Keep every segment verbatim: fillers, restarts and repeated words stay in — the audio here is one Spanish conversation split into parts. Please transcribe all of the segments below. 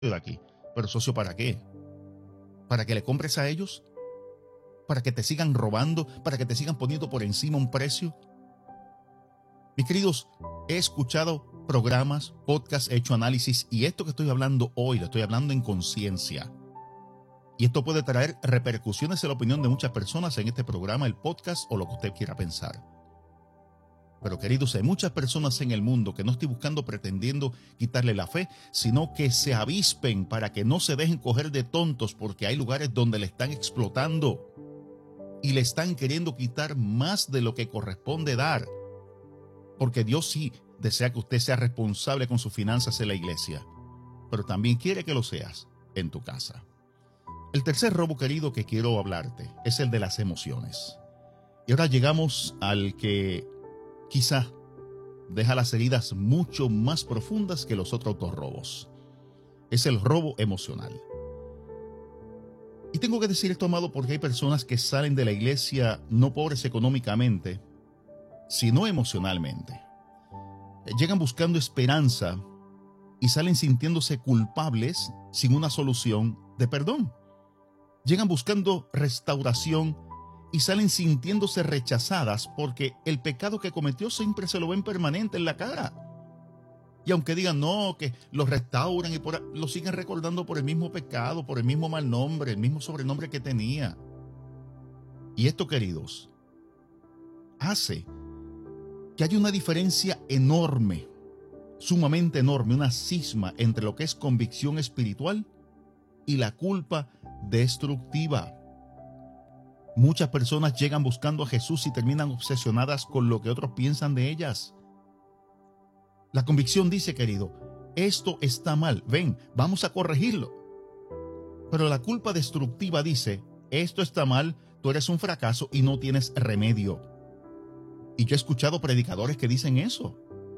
de aquí. Pero socio, ¿para qué? ¿Para que le compres a ellos? ¿Para que te sigan robando? ¿Para que te sigan poniendo por encima un precio? Mis queridos, he escuchado programas, podcasts, he hecho análisis y esto que estoy hablando hoy, lo estoy hablando en conciencia. Y esto puede traer repercusiones en la opinión de muchas personas en este programa, el podcast o lo que usted quiera pensar. Pero queridos, hay muchas personas en el mundo que no estoy buscando pretendiendo quitarle la fe, sino que se avispen para que no se dejen coger de tontos, porque hay lugares donde le están explotando y le están queriendo quitar más de lo que corresponde dar. Porque Dios sí desea que usted sea responsable con sus finanzas en la iglesia, pero también quiere que lo seas en tu casa. El tercer robo, querido, que quiero hablarte es el de las emociones. Y ahora llegamos al que quizá deja las heridas mucho más profundas que los otros dos robos. Es el robo emocional. Y tengo que decir esto, amado, porque hay personas que salen de la iglesia no pobres económicamente, sino emocionalmente. Llegan buscando esperanza y salen sintiéndose culpables sin una solución de perdón. Llegan buscando restauración y salen sintiéndose rechazadas porque el pecado que cometió siempre se lo ven permanente en la cara. Y aunque digan no, que lo restauran y por, lo siguen recordando por el mismo pecado, por el mismo mal nombre, el mismo sobrenombre que tenía. Y esto, queridos, hace que haya una diferencia enorme, sumamente enorme, una cisma entre lo que es convicción espiritual y la culpa destructiva. Muchas personas llegan buscando a Jesús y terminan obsesionadas con lo que otros piensan de ellas. La convicción dice, querido, esto está mal, ven, vamos a corregirlo. Pero la culpa destructiva dice, esto está mal, tú eres un fracaso y no tienes remedio. Y yo he escuchado predicadores que dicen eso.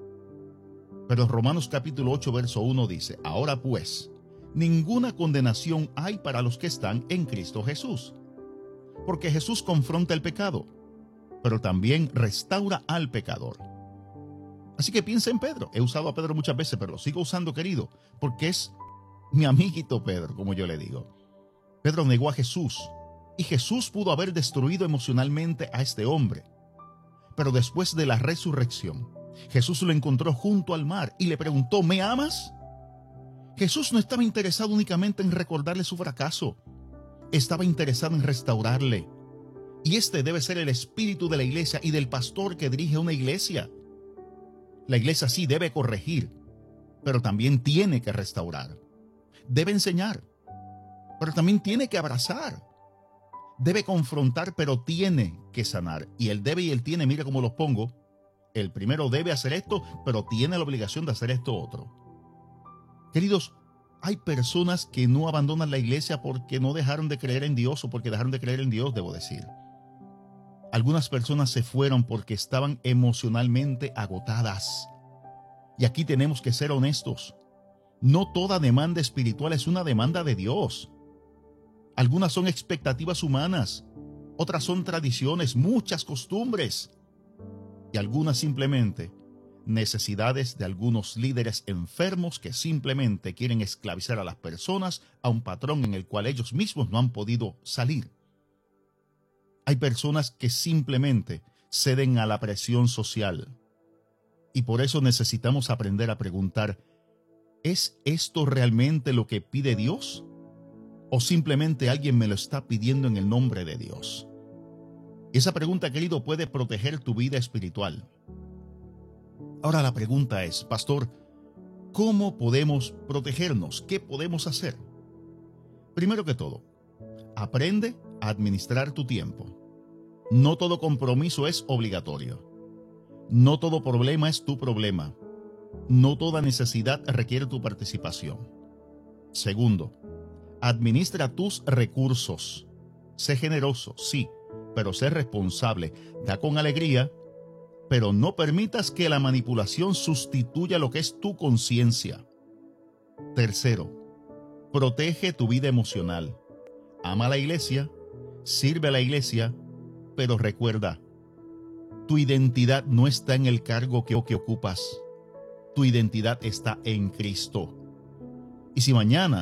Pero Romanos capítulo ocho, verso uno dice, ahora pues, ninguna condenación hay para los que están en Cristo Jesús. Porque Jesús confronta el pecado, pero también restaura al pecador. Así que piensa en Pedro. He usado a Pedro muchas veces, pero lo sigo usando, querido, porque es mi amiguito Pedro, como yo le digo. Pedro negó a Jesús, y Jesús pudo haber destruido emocionalmente a este hombre. Pero después de la resurrección, Jesús lo encontró junto al mar y le preguntó, ¿me amas? Jesús no estaba interesado únicamente en recordarle su fracaso. Estaba interesado en restaurarle. Y este debe ser el espíritu de la iglesia y del pastor que dirige una iglesia. La iglesia sí debe corregir, pero también tiene que restaurar. Debe enseñar, pero también tiene que abrazar. Debe confrontar, pero tiene que sanar. Y el debe y el tiene, mira cómo los pongo. El primero debe hacer esto, pero tiene la obligación de hacer esto otro. Queridos, hay personas que no abandonan la iglesia porque no dejaron de creer en Dios o porque dejaron de creer en Dios, debo decir. Algunas personas se fueron porque estaban emocionalmente agotadas. Y aquí tenemos que ser honestos. No toda demanda espiritual es una demanda de Dios. Algunas son expectativas humanas, otras son tradiciones, muchas costumbres. Y algunas simplemente necesidades de algunos líderes enfermos que simplemente quieren esclavizar a las personas a un patrón en el cual ellos mismos no han podido salir. Hay personas que simplemente ceden a la presión social. Y por eso necesitamos aprender a preguntar, ¿es esto realmente lo que pide Dios? ¿O simplemente alguien me lo está pidiendo en el nombre de Dios? Y esa pregunta, querido, puede proteger tu vida espiritual. Ahora la pregunta es, pastor, ¿cómo podemos protegernos? ¿Qué podemos hacer? Primero que todo, aprende a administrar tu tiempo. No todo compromiso es obligatorio. No todo problema es tu problema. No toda necesidad requiere tu participación. Segundo, administra tus recursos. Sé generoso, sí, pero sé responsable. Da con alegría, pero no permitas que la manipulación sustituya lo que es tu conciencia. Tercero, protege tu vida emocional. Ama a la iglesia, sirve a la iglesia, pero recuerda, tu identidad no está en el cargo que, que ocupas. Tu identidad está en Cristo. Y si mañana